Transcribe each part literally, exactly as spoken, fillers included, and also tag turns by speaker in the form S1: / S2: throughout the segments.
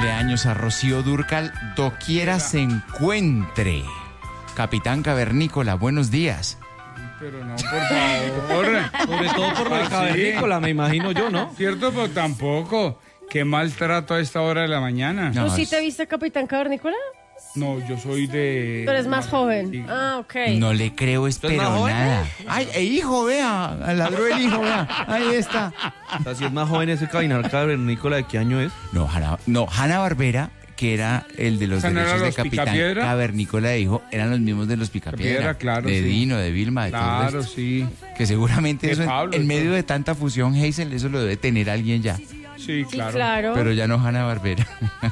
S1: cumpleaños a Rocío Dúrcal, doquiera se encuentre. Capitán Cavernícola, buenos días.
S2: Pero no, por favor.
S3: Sobre todo por lo de Cavernícola, me imagino yo, ¿no?
S2: Cierto, pero tampoco. Qué maltrato a esta hora de la mañana.
S1: No,
S4: ¿Tú sí
S1: es-
S4: te viste Capitán Cavernícola?
S2: No, yo soy de...
S4: Tú eres más joven.
S2: Sí.
S4: Ah, ok.
S1: No le creo,
S3: ¿Usted es más
S1: pero
S3: joven?
S1: nada. Ay, e hijo, vea, ladró el hijo, vea. Ahí está.
S3: O sea, si es más joven ese Cabinar Cavernícola, ¿de qué año es?
S1: No, Hanna, no, Hanna Barbera, que era el de los
S2: ¿Esa no
S1: derechos
S2: era
S1: de
S2: los
S1: Capitán
S2: Picapiedra?
S1: Cavernícola de hijo, eran los mismos de los Picapiedra.
S2: Piedra, claro,
S1: de
S2: sí.
S1: Dino, de Vilma, de todo
S2: Claro,
S1: esto.
S2: sí.
S1: Que seguramente
S2: De
S1: eso en-
S2: Pablo,
S1: en,
S2: de
S1: medio
S2: todo.
S1: de tanta fusión, Hazel, eso lo debe tener alguien ya.
S2: Sí,
S4: Sí,
S2: claro.
S4: claro.
S1: Pero ya no Hanna Barbera.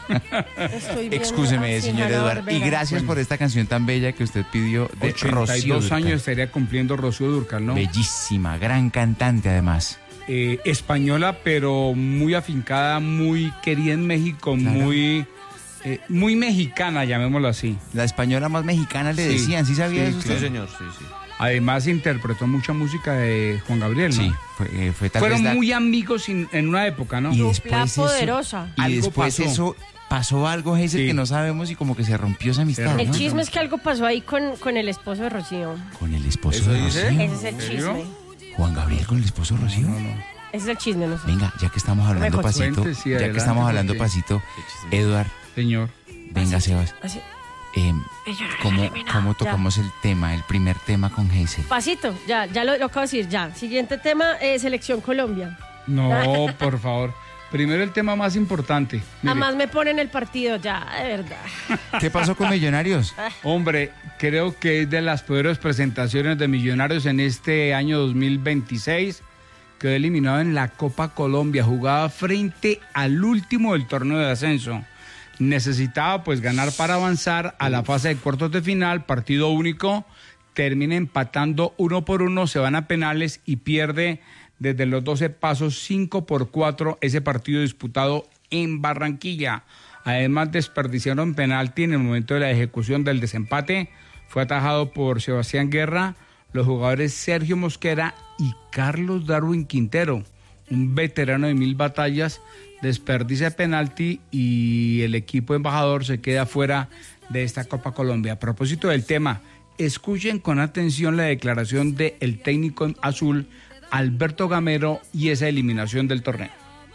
S4: Estoy bien
S1: Excúseme,
S4: así,
S1: señor
S4: Hanna-Barbera.
S1: Eduardo. Y gracias por esta canción tan bella que usted pidió de
S2: ochenta y
S1: Rocío
S2: dos
S1: Dúrcal.
S2: años estaría cumpliendo Rocío Dúrcal, ¿no?
S1: Bellísima, gran cantante además.
S2: Eh, española, pero muy afincada, muy querida en México,
S1: Claro.
S2: muy, eh, muy mexicana, llamémoslo así.
S1: La española más mexicana le
S2: Sí,
S1: decían, ¿sí sabía
S2: sí,
S1: eso usted?
S3: Sí, señor, sí, sí.
S2: Además interpretó mucha música de Juan Gabriel, ¿no?
S1: Sí, fue, eh, fue tal
S2: Fueron
S1: vez la-
S2: muy amigos in- en una época, ¿no?
S1: y
S4: Dupla
S1: después eso,
S4: poderosa.
S1: y
S2: Algo
S1: después
S2: pasó.
S1: eso pasó algo, Hazel,
S2: Sí.
S1: que no sabemos y como que se rompió esa amistad,
S2: Se
S4: El
S1: ¿no?
S4: chisme es que algo pasó ahí con, con el esposo de Rocío.
S1: Con el esposo
S3: ¿Eso
S1: de
S3: dice?
S1: Rocío.
S4: Ese es el
S2: ¿En serio?
S4: chisme.
S1: Juan Gabriel con el esposo de Rocío.
S2: No, no.
S4: Ese es el chisme, no sé.
S1: Venga, ya que estamos hablando
S4: Mejor.
S1: pasito,
S2: Cuente, sí,
S1: ya que
S2: adelante,
S1: estamos hablando
S2: porque-
S1: pasito, Eduard,
S2: Señor.
S1: venga, Sebas,
S4: Así.
S1: eh,
S4: Ella no
S1: ¿cómo,
S4: era eliminada.
S1: cómo
S4: Ya.
S1: tocamos el tema, el primer tema con Hazel?
S4: Pasito, ya, ya lo, lo acabo de decir, ya. Siguiente tema, eh, Selección Colombia.
S2: No, por favor. Primero el tema más importante. Mire,
S4: Además me ponen el partido, ya, de verdad.
S1: ¿Qué pasó con Millonarios?
S2: hombre, creo que es de las peores presentaciones de Millonarios en este año dos mil veintiséis. Quedó eliminado en la Copa Colombia. Jugaba frente al último del torneo de ascenso. Necesitaba pues ganar para avanzar a la fase de cuartos de final, partido único. Termina empatando uno por uno, se van a penales y pierde desde los doce pasos cinco por cuatro ese partido disputado en Barranquilla. Además desperdiciaron penalti en el momento de la ejecución del desempate. Fue atajado por Sebastián Guerra, los jugadores Sergio Mosquera y Carlos Darwin Quintero, un veterano de mil batallas, desperdicia el penalti y el equipo embajador se queda fuera de esta Copa Colombia. A propósito del tema, escuchen con atención la declaración del técnico azul Alberto Gamero y esa eliminación del torneo.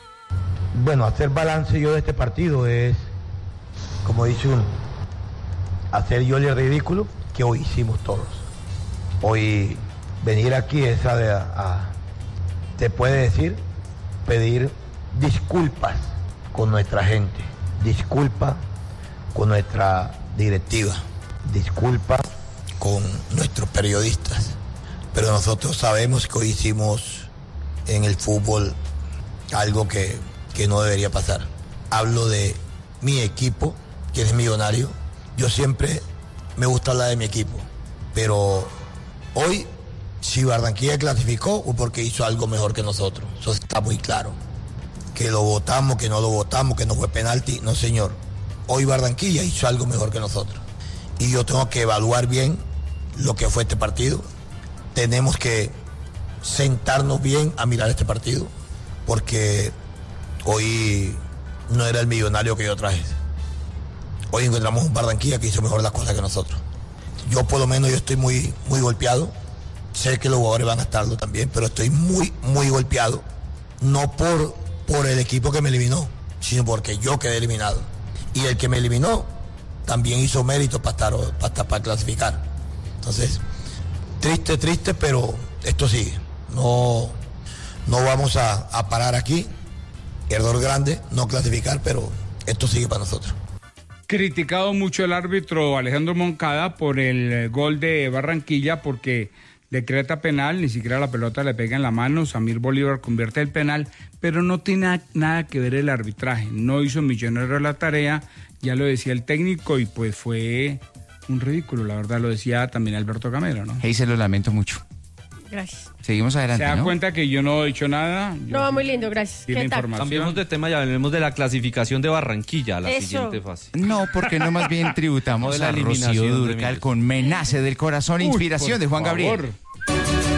S5: Bueno, hacer balance yo de este partido es, como dice uno, hacer yo el ridículo que hoy hicimos todos. Hoy venir aquí es a, a- te puede decir, pedir disculpas con nuestra gente, disculpas con nuestra directiva, disculpas con nuestros periodistas. Pero nosotros sabemos que hoy hicimos en el fútbol algo que, que no debería pasar. Hablo de mi equipo, que es Millonario. Yo siempre me gusta hablar de mi equipo, pero hoy, si Barranquilla clasificó, fue porque hizo algo mejor que nosotros. Eso está muy claro. Que lo votamos, que no lo votamos, que no fue penalti. No, señor. Hoy Barranquilla hizo algo mejor que nosotros. Y yo tengo que evaluar bien lo que fue este partido. Tenemos que sentarnos bien a mirar este partido, porque hoy no era el Millonario que yo traje. Hoy encontramos un Barranquilla que hizo mejor las cosas que nosotros. Yo por lo menos yo estoy muy, muy golpeado. Sé que los jugadores van a estarlo también, pero estoy muy, muy golpeado. No por, por el equipo que me eliminó, sino porque yo quedé eliminado. Y el que me eliminó también hizo mérito para estar, para, estar, para clasificar. Entonces, triste, triste, pero esto sigue. No, no vamos a, a parar aquí. Error grande, no clasificar, pero esto sigue para nosotros.
S2: Criticado mucho el árbitro Alejandro Moncada por el gol de Barranquilla porque decreta penal, ni siquiera la pelota le pega en la mano, Samir Bolívar convierte el penal, pero no tiene nada que ver el arbitraje, no hizo Millonario la tarea, ya lo decía el técnico y pues fue un ridículo, la verdad lo decía también Alberto Gamero, ¿no?
S1: Hazel, lo lamento mucho.
S4: Gracias.
S1: Seguimos
S2: Se
S1: adelante,
S2: da
S1: ¿no?
S2: cuenta que yo no he dicho nada. Yo
S4: No, va muy lindo, gracias.
S2: di la
S4: ¿Qué tal?
S2: información.
S3: Cambiemos de tema y hablemos de la clasificación de Barranquilla a la
S4: Eso.
S3: siguiente fase.
S1: No, porque no más bien
S3: No
S1: tributamos
S3: de la
S1: a
S3: eliminación
S1: Rocío
S3: de
S1: Dúrcal
S3: Millos.
S1: con Menace del Corazón,
S2: Uy,
S1: inspiración
S2: por
S1: de Juan Gabriel.
S2: favor.